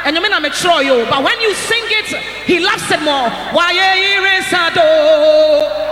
and you mean I'm a tro you, but when you sing it, he loves it more. Why